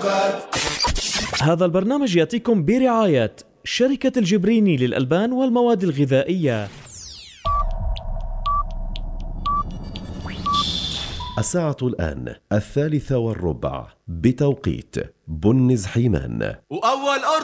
هذا البرنامج يأتيكم برعاية شركة الجبريني للألبان والمواد الغذائية. الساعة الآن 3:15 بتوقيت بنز حيمان. وأول أردن